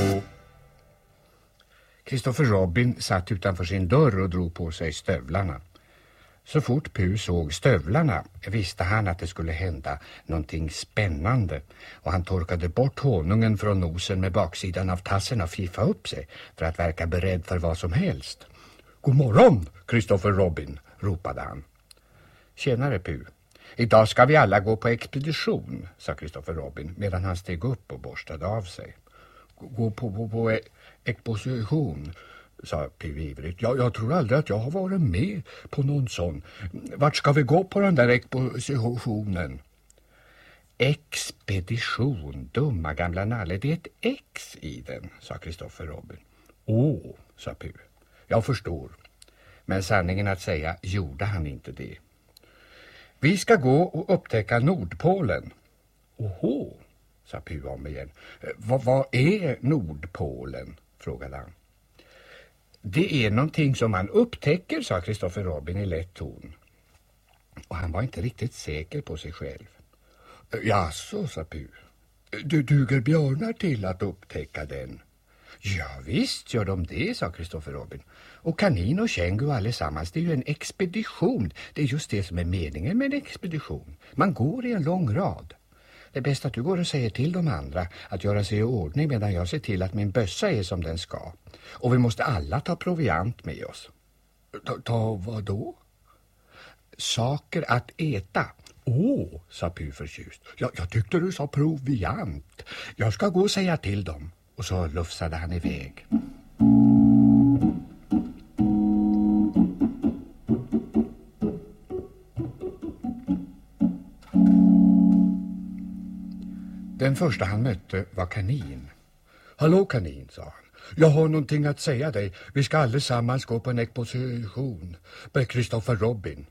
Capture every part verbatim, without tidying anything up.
Christopher Robin satt utanför sin dörr och drog på sig stövlarna. Så fort Pu såg stövlarna visste han att det skulle hända någonting spännande, och han torkade bort honungen från nosen med baksidan av tassen och fiffade upp sig för att verka beredd för vad som helst. God morgon, Christopher Robin, ropade han. Tjenare Pu. Idag ska vi alla gå på expedition, sa Christopher Robin medan han steg upp och borstade av sig. Gå på, på, på exposition, sa Pu ivrigt. Jag, jag tror aldrig att jag har varit med på någon sån. Vart ska vi gå på den där expositionen? Expedition, dumma gamla nalle. Det är ett X i den, sa Christopher Robin. Åh, sa Pu. Jag förstår. Men sanningen att säga gjorde han inte det. Vi ska gå och upptäcka Nordpolen. Åhå, sa Pu om igen. Vad, vad är Nordpolen? Frågade han. Det är någonting som man upptäcker, sa Christopher Robin i lätt ton. Och han var inte riktigt säker på sig själv. Jaså, sa Pu. Du duger björnar till att upptäcka den. Ja, visst gör de det, sa Christopher Robin. Och kanin och kängu allesammans, det är ju en expedition. Det är just det som är meningen med en expedition. Man går i en lång rad. Det är bäst att du går och säger till de andra att göra sig i ordning medan jag ser till att min bössa är som den ska. Och vi måste alla ta proviant med oss. Ta, ta vad då? Saker att äta. Åh, sa Pu förtjust. Jag, jag tyckte du sa proviant. Jag ska gå och säga till dem. Och så lufsade han iväg. Den första han mötte var kanin. Hallå kanin, sa han. Jag har någonting att säga dig. Vi ska allesammans gå på en exposition med Christopher Robin.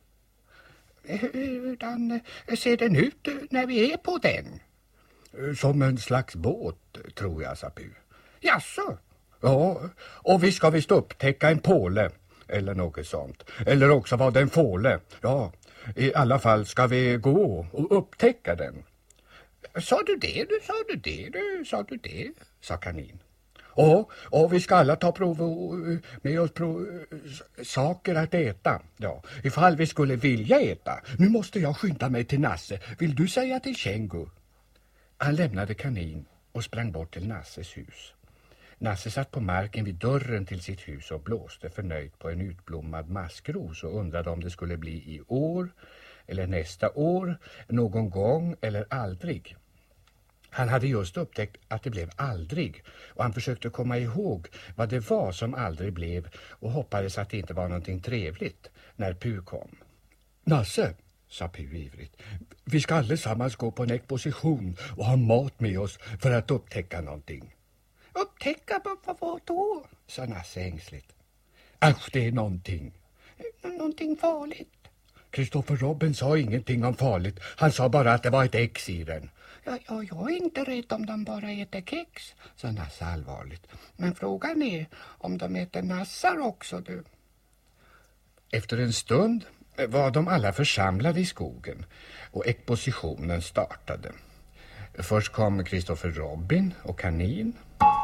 Hurdan ser den ut när vi är på den? Som en slags båt, tror jag, sa Pu. Jaså? Ja, och vi ska visst upptäcka en påle, eller något sånt. Eller också var det en fåle. Ja, i alla fall ska vi gå och upptäcka den. Sa du det, du sa du det, du sa du det, sa kanin. Ja, och vi ska alla ta prov med oss prov, saker att äta. Ja, ifall vi skulle vilja äta. Nu måste jag skynda mig till Nasse. Vill du säga till Kängu? Han lämnade kanin och sprang bort till Nasses hus. Nasse satt på marken vid dörren till sitt hus och blåste förnöjt på en utblommad maskros och undrade om det skulle bli i år eller nästa år, någon gång eller aldrig. Han hade just upptäckt att det blev aldrig, och han försökte komma ihåg vad det var som aldrig blev och hoppades att det inte var någonting trevligt när Pu kom. Nasse, sa Pu ivrigt, vi ska allesammans gå på en exposition och ha mat med oss för att upptäcka någonting. Upptäcka vad, vad då? Sa Nasse ängsligt. Asch, det är någonting. Någonting farligt. Christopher Robin sa ingenting om farligt. Han sa bara att det var ett X i den. Ja, ja, jag är inte rädd om de bara äter kex, sa Nasse allvarligt. Men frågan är om de äter nassar också, du. Efter en stund var de alla församlade i skogen och expositionen startade. Först kom Christopher Robin och kanin.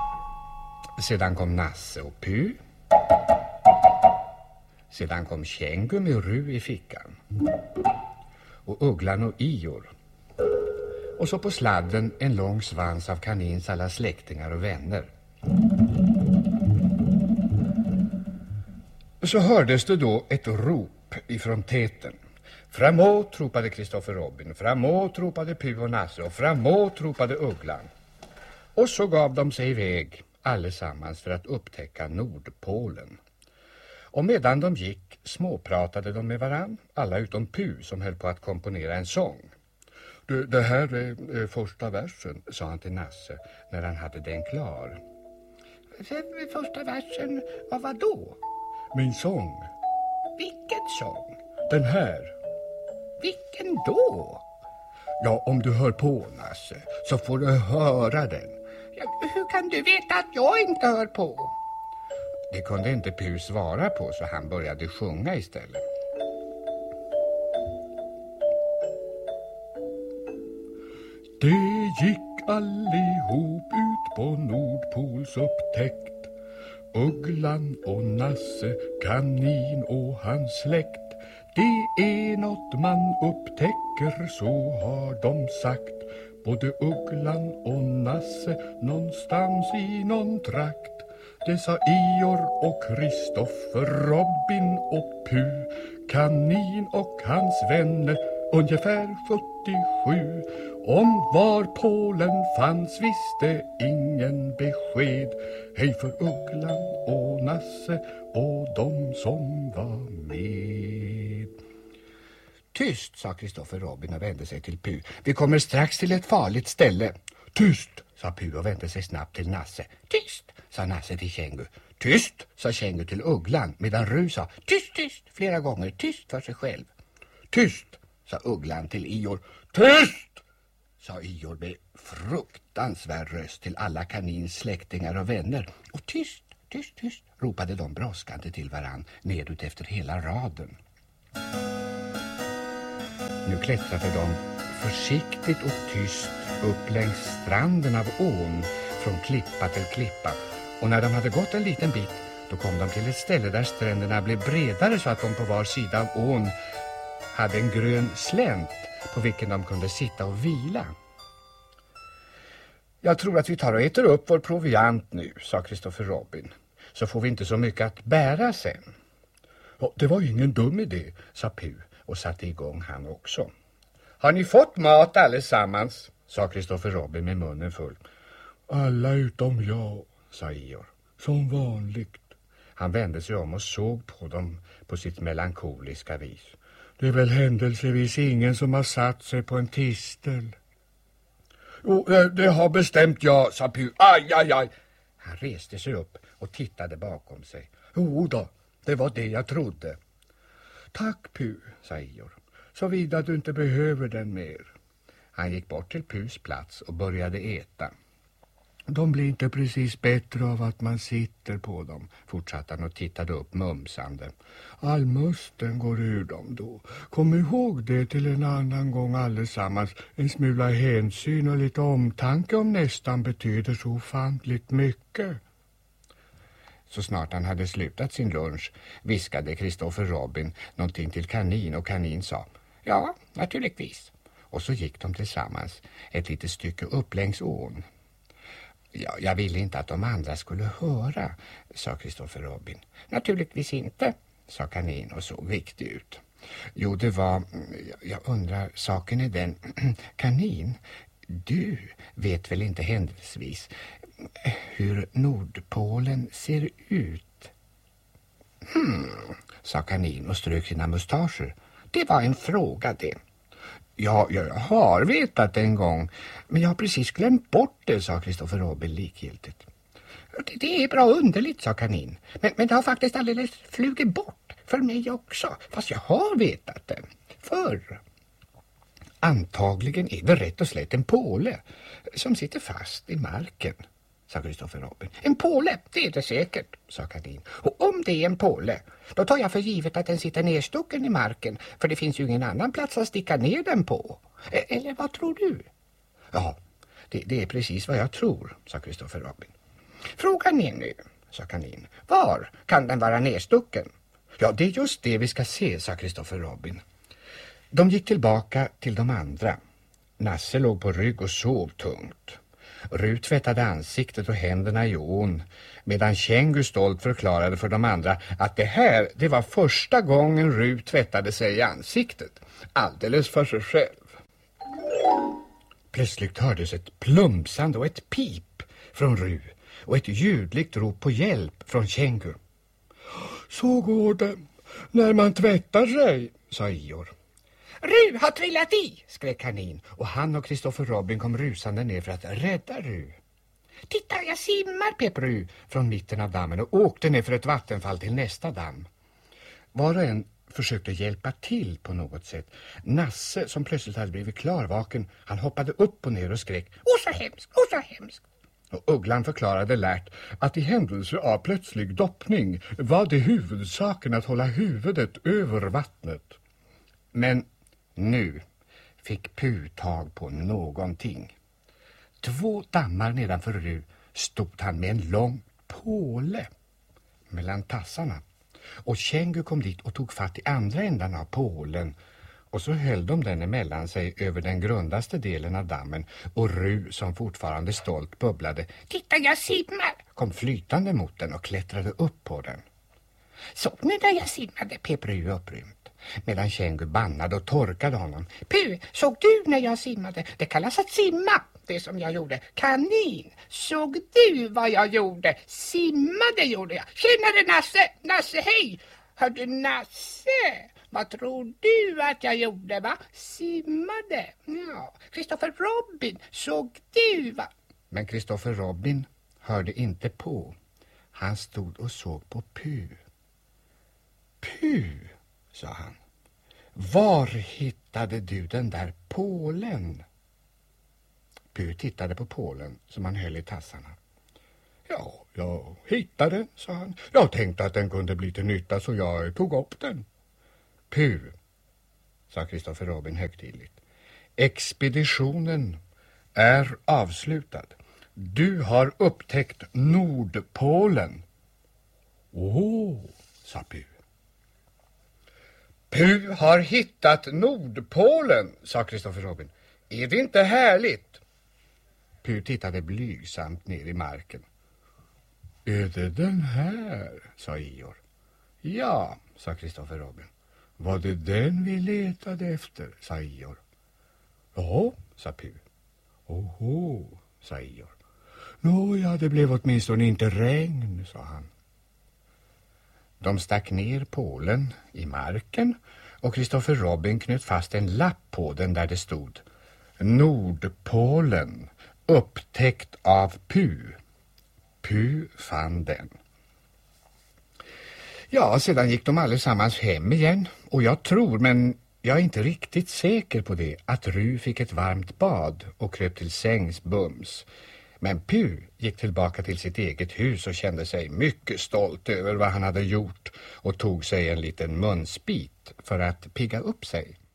Sedan kom Nasse och Pu. Sedan kom Kängu med Ru i fickan. Och Ugglan och Ior. Och så på sladden en lång svans av kanins alla släktingar och vänner. Så hördes det då ett rop ifrån täten. Framåt, ropade Christopher Robin. Framåt, ropade Pu och Nasse. Och framåt, ropade Ugglan. Och så gav de sig iväg allesammans för att upptäcka Nordpolen. Och medan de gick småpratade de med varann, alla utom Pu som höll på att komponera en sång. Det, det här är, är första versen, sa han till Nasse när han hade den klar. Första versen, vad var då? Min sång. Vilken sång? Den här. Vilken då? Ja, om du hör på, Nasse, så får du höra den. Ja, hur kan du veta att jag inte hör på? Det kunde inte Pu svara på, så han började sjunga istället. Det gick allihop ut på Nordpols upptäckt. Ugglan och Nasse, kanin och hans släkt. Det är något man upptäcker, så har de sagt. Både Ugglan och Nasse någonstans i någon trakt. Det sa Ior och Kristoffer, Robin och Pu, kanin och hans vänner, ungefär sjuttiosju. Om var Polen fanns visste ingen besked. Hej för Ugglan och Nasse och de som var med. Tyst, sa Kristoffer Robin och vände sig till Pu. Vi kommer strax till ett farligt ställe. Tyst, sa Pu och vände sig snabbt till Nasse. Tyst, sa Nasse till Kängu. Tyst, sa Kängu till Ugglan, medan Ru sa tyst, tyst flera gånger, tyst för sig själv. Tyst, sa Ugglan till Ior. Tyst, sa Ior med fruktansvärd röst till alla kanins släktingar och vänner. Och tyst, tyst, tyst, ropade de brådskande till varann nedut efter hela raden. Nu klättrade de försiktigt och tyst upp längs stranden av ån från klippa till klippa. Och när de hade gått en liten bit, då kom de till ett ställe där stränderna blev bredare så att de på var sida av ån hade en grön slänt på vilken de kunde sitta och vila. Jag tror att vi tar och äter upp vår proviant nu, sa Kristoffer Robin. Så får vi inte så mycket att bära sen. Ja, det var ingen dum idé, sa Pu och satte igång han också. Har ni fått mat allesammans? Sa Kristoffer Robin med munnen full. Alla utom jag, sa Ior. Som vanligt. Han vände sig om och såg på dem på sitt melankoliska vis. Det är väl händelsevis ingen som har satt sig på en tistel. Jo, det, det har bestämt jag, sa Pu. Aj, aj, aj. Han reste sig upp och tittade bakom sig. Jo då, det var det jag trodde. Tack Pu, sa Ior. Såvida du inte behöver den mer. Han gick bort till Pus plats och började äta. De blir inte precis bättre av att man sitter på dem, fortsatte han och tittade upp mumsande. All musten går ur dem då. Kom ihåg det till en annan gång allesammans. En smula hänsyn och lite omtanke om nästan betyder så ofantligt mycket. Så snart han hade slutat sin lunch viskade Kristoffer Robin någonting till kanin och kanin sa ja, naturligtvis. Och så gick de tillsammans ett litet stycke upp längs ån. Ja, jag ville inte att de andra skulle höra, sa Kristoffer Robin. Naturligtvis inte, sa kanin och såg viktig ut. Jo, det var, jag undrar, saken är den, kanin, du vet väl inte händelsevis hur Nordpolen ser ut? Hmm, sa kanin och strök sina mustascher. Det var en fråga det. Ja, jag har vetat det en gång, men jag har precis glömt bort det, sa Kristoffer Robin likgiltigt. Det, det är bra underligt, sa kanin, men, men det har faktiskt alldeles flugit bort för mig också, fast jag har vetat det förr. Antagligen är det rätt och slätt en påle som sitter fast i marken, sa Kristoffer Robin. En påle, det är det säkert, sa kanin. Och om det är en påle, då tar jag för givet att den sitter nedstucken i marken, för det finns ju ingen annan plats att sticka ner den på. Eller vad tror du? Ja, det, det är precis vad jag tror, sa Kristoffer Robin. Frågan är nu, sa kanin. Var kan den vara nedstucken? Ja, det är just det vi ska se, sa Kristoffer Robin. De gick tillbaka till de andra. Nasse låg på rygg och sov tungt. Rut tvättade ansiktet och händerna i ån, medan Kängu stolt förklarade för de andra att det här, det var första gången Rut tvättade sig i ansiktet, alldeles för sig själv. Plötsligt hördes ett plumsande och ett pip från Rut och ett ljudligt rop på hjälp från Kängu. Så går det när man tvättar sig, sa Ior. Ru har trillat i, skrek kanin, och han och Kristoffer Robin kom rusande ner för att rädda Ru. Titta, jag simmar, pep Ru från mitten av dammen och åkte ner för ett vattenfall till nästa damm. Var och en försökte hjälpa till på något sätt. Nasse, som plötsligt hade blivit klarvaken, han hoppade upp och ner och skrek åh så hemskt, åh så hemskt. Och Ugglan förklarade lärt att i händelse av plötslig doppning var det huvudsaken att hålla huvudet över vattnet. Men nu fick Pu tag på någonting. två dammar nedanför Ru stod han med en lång påle mellan tassarna. Och Kängu kom dit och tog fatt i andra ändan av pålen. Och så höll de den emellan sig över den grundaste delen av dammen. Och Ru, som fortfarande stolt bubblade, titta jag simmar, kom flytande mot den och klättrade upp på den. Såg ni när jag simmade, pep Ru upprymt. Medan Kängu bannade och torkade honom. Pu, såg du när jag simmade? Det kallas att simma, det som jag gjorde. Kanin, såg du vad jag gjorde? Simmade gjorde jag. Tjenare Nasse, Nasse hej. Hörde Nasse, vad tror du att jag gjorde va? Simmade. Ja, Christopher Robin, såg du va? Men Christopher Robin hörde inte på. Han stod och såg på Pu. Pu, sa han. Var hittade du den där pålen? Pu tittade på pålen som han höll i tassarna. Ja, jag hittade den, sa han. Jag tänkte att den kunde bli till nytta så jag tog upp den. Pu, sa Christopher Robin högtidligt. Expeditionen är avslutad. Du har upptäckt Nordpolen. Åh, sa Pu. Pu har hittat Nordpolen, sa Christopher Robin. Är det inte härligt? Pu tittade blygsamt ner i marken. Är det den här, sa Ior. Ja, sa Christopher Robin. Var det den vi letade efter, sa Ior. Ja, sa Pu. Oho, sa Ior. Nåja, det blev åtminstone inte regn, sa han. De stack ner pålen i marken och Christopher Robin knöt fast en lapp på den där det stod Nordpolen, upptäckt av Pu. Pu fann den. Ja, sedan gick de allesammans hem igen och jag tror, men jag är inte riktigt säker på det, att Ru fick ett varmt bad och kröp till sängs bums. Men Pu gick tillbaka till sitt eget hus och kände sig mycket stolt över vad han hade gjort och tog sig en liten munsbit för att pigga upp sig.